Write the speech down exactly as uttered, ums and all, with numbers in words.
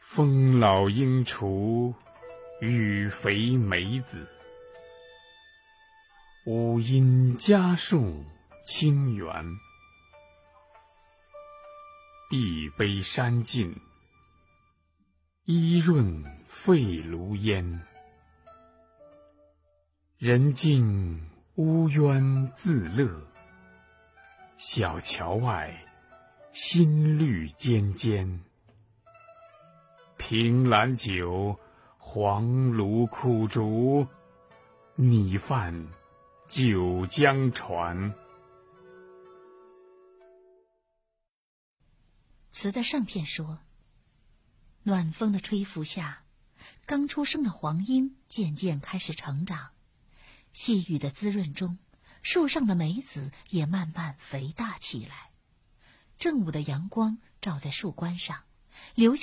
风老鹰雏，育肥梅子。五阴家树清源，地卑山尽，衣润沸炉烟。人静乌鸢自乐，小桥外新绿尖尖。凭栏酒，黄芦苦竹，拟饭九江船。 词的上片说，暖风的吹拂下，刚出生的黄莺渐渐开始成长，细雨的滋润中，树上的梅子也慢慢肥大起来。正午的阳光照在树冠上，留下